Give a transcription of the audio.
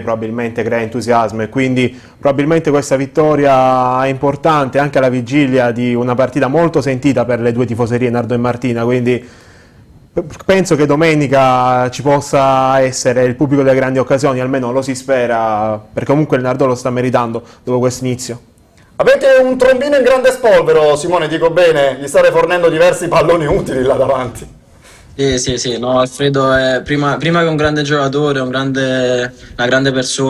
probabilmente crea entusiasmo, e quindi probabilmente questa vittoria è importante anche alla vigilia di una partita molto sentita per le due tifoserie, Nardo e Martina, quindi penso che domenica ci possa essere il pubblico delle grandi occasioni, almeno lo si spera, perché comunque il Nardò lo sta meritando dopo questo inizio. Avete un trombino in grande spolvero, Simone, dico bene, gli state fornendo diversi palloni utili là davanti. Sì, no, Alfredo è prima che un grande giocatore, una grande persona.